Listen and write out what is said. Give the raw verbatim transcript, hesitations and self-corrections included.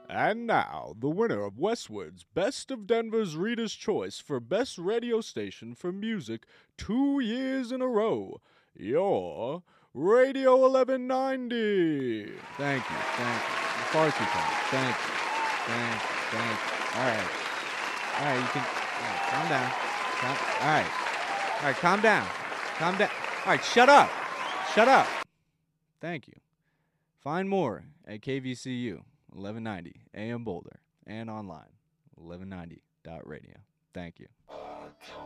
And now, the winner of Westwood's Best of Denver's Reader's Choice for Best Radio Station for Music two years in a row, your Radio eleven ninety. Thank you, thank you. The Farsi time. Thank you, thank you, thank you. All right, all right, you can, all right, calm down. Calm, all right, all right, calm down. Calm down. All right, shut up. Shut up. Thank you. Find more at K V C U. eleven ninety A M Boulder and online eleven ninety dot radio. Thank you.